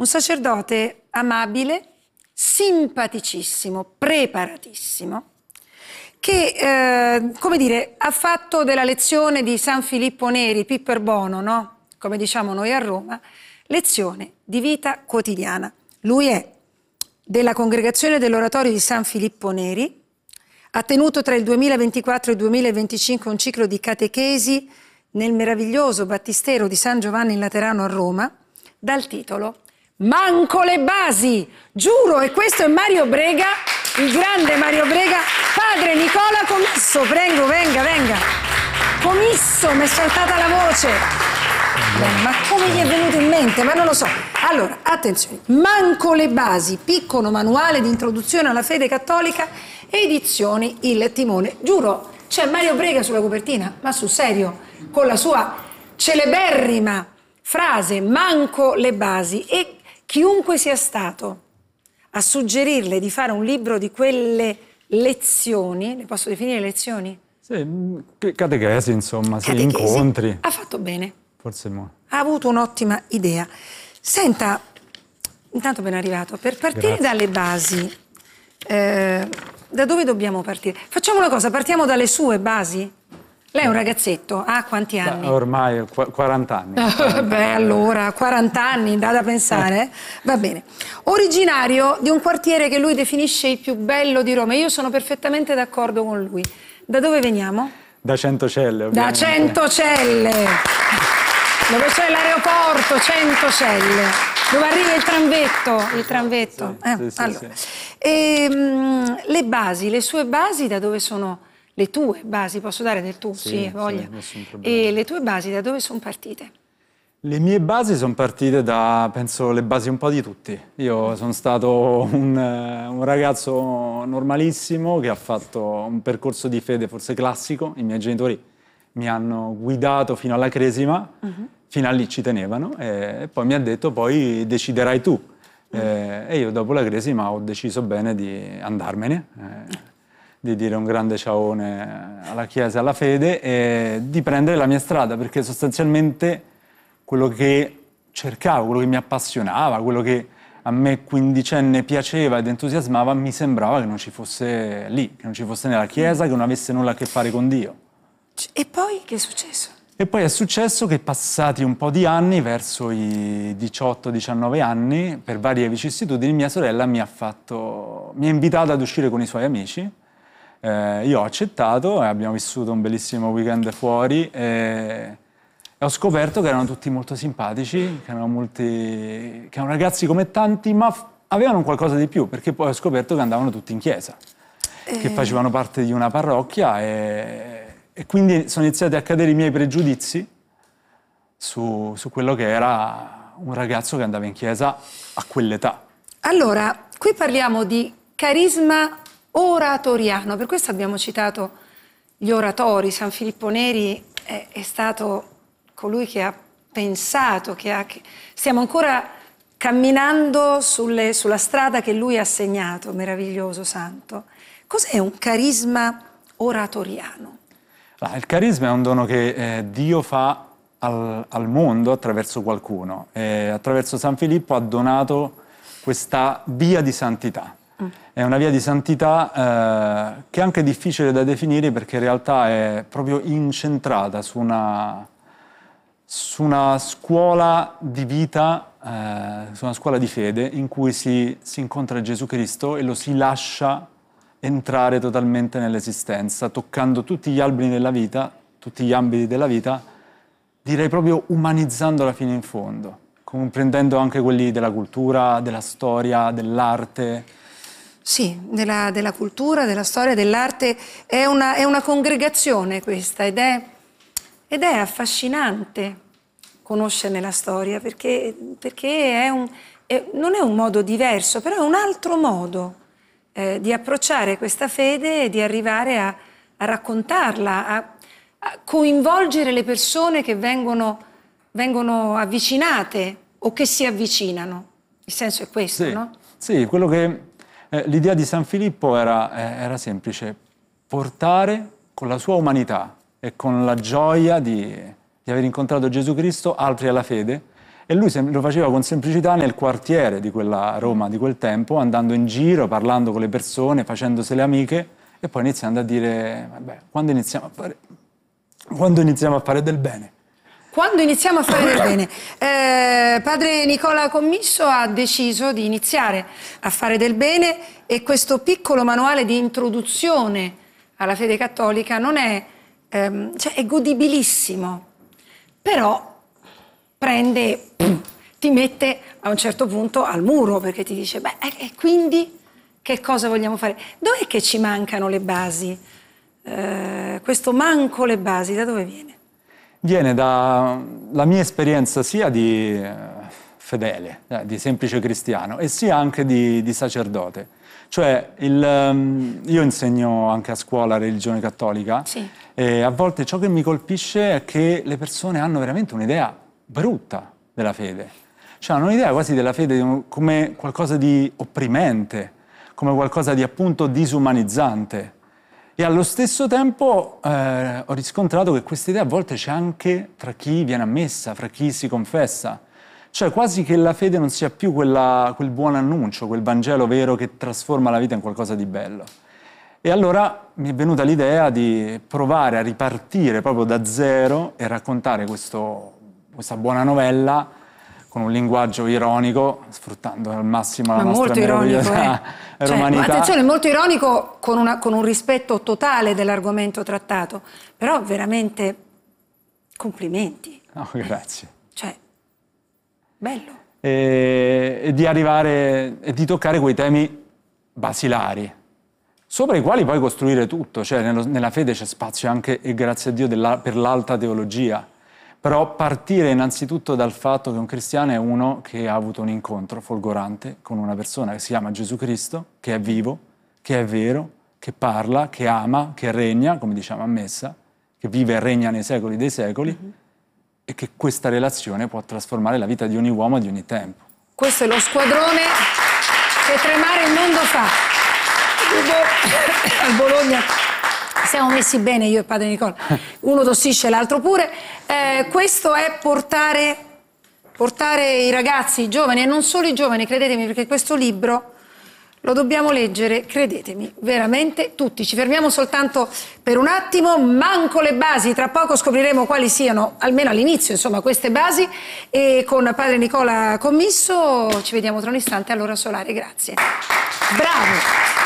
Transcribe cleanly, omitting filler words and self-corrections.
un sacerdote amabile, simpaticissimo, preparatissimo, che, come dire, ha fatto della lezione di San Filippo Neri, Pippo Bono, no? Come diciamo noi a Roma, lezione di vita quotidiana. Lui è della congregazione dell'oratorio di San Filippo Neri, ha tenuto tra il 2024 e il 2025 un ciclo di catechesi nel meraviglioso battistero di San Giovanni in Laterano a Roma, dal titolo Manco le basi, giuro, e questo è Mario Brega, il grande Mario Brega, padre Nicola Comisso, prego, venga. Comisso, mi è saltata la voce. Bene, ma come gli è venuto in mente? Ma non lo so. Allora, attenzione, Manco le basi, piccolo manuale di introduzione alla fede cattolica, edizioni Il Timone. Giuro, c'è Mario Brega sulla copertina, ma sul serio, con la sua celeberrima frase Manco le basi, e chiunque sia stato a suggerirle di fare un libro di quelle lezioni, le posso definire lezioni? Sì, catechesi, insomma, sì, Catechesi. incontri. Ha fatto bene. Forse Ha avuto un'ottima idea. Senta, intanto ben arrivato, per partire Grazie. dalle basi, da dove dobbiamo partire? Facciamo una cosa, partiamo dalle sue basi? Lei è un ragazzetto, ha quanti anni? Ormai 40 anni. Beh, allora, 40 anni, da pensare. Va bene. Originario di un quartiere che lui definisce il più bello di Roma. Io sono perfettamente d'accordo con lui. Da dove veniamo? Da Centocelle, ovviamente. Da Centocelle, dove c'è l'aeroporto, Centocelle, dove arriva il tramvetto. Sì, Allora. sì. Le basi, le sue basi da dove sono? Le tue basi, posso dare del tu? Sì, voglia. nessun problema. E le tue basi da dove sono partite? Le mie basi sono partite da, penso, le basi un po' di tutti. Io sono stato un ragazzo normalissimo che ha fatto un percorso di fede forse classico. I miei genitori mi hanno guidato fino alla Cresima, fino a lì ci tenevano, e poi mi ha detto poi deciderai tu. E io dopo la Cresima ho deciso bene di andarmene, di dire un grande ciaone alla Chiesa e alla fede e di prendere la mia strada, perché sostanzialmente quello che cercavo, quello che mi appassionava, quello che a me quindicenne piaceva ed entusiasmava, mi sembrava che non ci fosse lì, che non ci fosse nella Chiesa, che non avesse nulla a che fare con Dio. E poi che è successo? E poi è successo che passati un po' di anni, verso i 18-19 anni, per varie vicissitudini, mia sorella mi ha invitato ad uscire con i suoi amici. Io ho accettato e abbiamo vissuto un bellissimo weekend fuori e ho scoperto che erano tutti molto simpatici, che erano ragazzi come tanti, ma avevano qualcosa di più, perché poi ho scoperto che andavano tutti in chiesa, che facevano parte di una parrocchia e quindi sono iniziati a cadere i miei pregiudizi su quello che era un ragazzo che andava in chiesa a quell'età. Allora, qui parliamo di carisma oratoriano, per questo abbiamo citato gli oratori. San Filippo Neri è stato colui che ha pensato, stiamo ancora camminando sulla strada che lui ha segnato, meraviglioso santo. Cos'è un carisma oratoriano? Il carisma è un dono che Dio fa al mondo attraverso qualcuno. Attraverso San Filippo ha donato questa via di santità. È una via di santità che è anche difficile da definire, perché in realtà è proprio incentrata su una scuola di vita, su una scuola di fede in cui si incontra Gesù Cristo e lo si lascia entrare totalmente nell'esistenza, toccando tutti gli alberi della vita, tutti gli ambiti della vita, direi proprio umanizzandola fino in fondo, comprendendo anche quelli della cultura, della storia, dell'arte. Sì, della cultura, della storia, dell'arte. È una congregazione questa ed è affascinante conoscerne la storia, perché non è un modo diverso, però è un altro modo di approcciare questa fede e di arrivare a raccontarla, a coinvolgere le persone che vengono avvicinate o che si avvicinano. Il senso è questo, Sì, no? sì, quello che l'idea di San Filippo era semplice: portare con la sua umanità e con la gioia di aver incontrato Gesù Cristo altri alla fede E lui lo faceva con semplicità nel quartiere di quella Roma di quel tempo, andando in giro, parlando con le persone, facendosele amiche e poi iniziando a dire, vabbè, quando iniziamo a fare del bene? Quando iniziamo a fare del bene. Padre Nicola Commisso ha deciso di iniziare a fare del bene e questo piccolo manuale di introduzione alla fede cattolica non è, cioè è godibilissimo, però ti mette a un certo punto al muro perché ti dice, beh, e quindi che cosa vogliamo fare? Dov'è che ci mancano le basi? Questo manco le basi, da dove viene? Viene dalla mia esperienza sia di fedele, di semplice cristiano, e sia anche di sacerdote. Cioè, io insegno anche a scuola religione cattolica, sì. E a volte ciò che mi colpisce è che le persone hanno veramente un'idea brutta della fede. Cioè, hanno un'idea quasi della fede come qualcosa di opprimente, come qualcosa di appunto disumanizzante. E allo stesso tempo ho riscontrato che questa idea a volte c'è anche tra chi viene a messa, fra chi si confessa. Cioè quasi che la fede non sia più quel buon annuncio, quel Vangelo vero che trasforma la vita in qualcosa di bello. E allora mi è venuta l'idea di provare a ripartire proprio da zero e raccontare questa buona novella con un linguaggio ironico, sfruttando al massimo la nostra meravigliosa romanità. Cioè, attenzione, molto ironico con un rispetto totale dell'argomento trattato, però veramente complimenti. No, grazie. Cioè, bello. E di arrivare e di toccare quei temi basilari, sopra i quali poi costruire tutto. Cioè nella fede c'è spazio anche, e grazie a Dio, per l'alta teologia. Però partire innanzitutto dal fatto che un cristiano è uno che ha avuto un incontro folgorante con una persona che si chiama Gesù Cristo, che è vivo, che è vero, che parla, che ama, che regna, come diciamo a messa, che vive e regna nei secoli dei secoli, e che questa relazione può trasformare la vita di ogni uomo di ogni tempo. Questo è lo squadrone che tremare il mondo fa. Al Bologna siamo messi bene io e padre Nicola, uno tossisce l'altro pure. Questo è portare i ragazzi, i giovani, e non solo i giovani, credetemi, perché questo libro lo dobbiamo leggere, credetemi, veramente tutti. Ci fermiamo soltanto per un attimo, manco le basi, tra poco scopriremo quali siano, almeno all'inizio, insomma, queste basi, e con padre Nicola Commisso ci vediamo tra un istante all'Ora Solare. Grazie. Bravo!